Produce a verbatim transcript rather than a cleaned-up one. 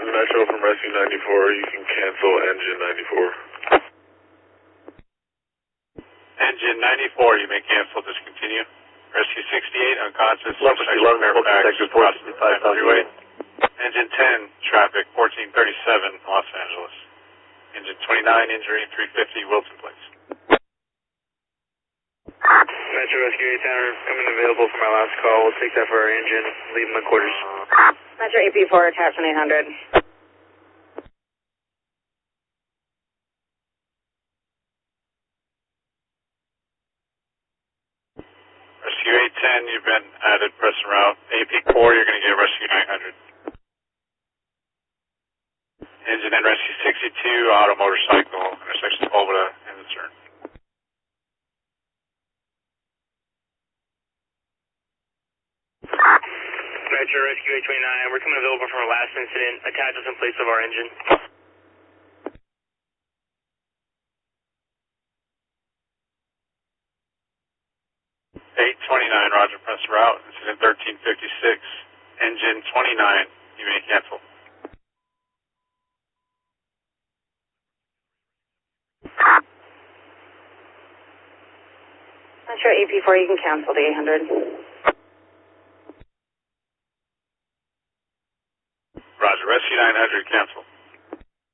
Metro from Rescue ninety-four, you can cancel engine ninety-four. Engine ninety-four, you may cancel, discontinue. Rescue sixty-eight, unconscious, eleven, eleven, Fairfax, across the freeway. Engine ten, traffic, fourteen thirty-seven, Los Angeles. Engine twenty-nine, injury, three fifty, Wilson Place. Metro Rescue eight Tower, coming available for my last call. We'll take that for our engine, leave my quarters. Metro A P four, attachment eight hundred. Rescue eight ten, you've been added, press and route. A P four, you're going to get Rescue nine hundred. Engine and Rescue sixty-two, auto motorcycle, intersection Volta and the turn. Metro Rescue eight twenty-nine, we're coming available from our last incident. Attach us in place of our engine. eight twenty-nine, roger, press route. Incident thirteen fifty-six, engine twenty-nine, you may cancel. Metro A P four, you can cancel the eight hundred. Roger, Rescue nine hundred, cancel.